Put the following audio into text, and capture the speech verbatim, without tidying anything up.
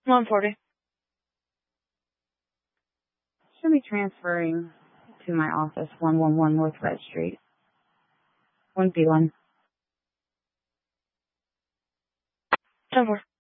one forty. Should be transferring to my office, one one one North Red Street. one B one. ten four.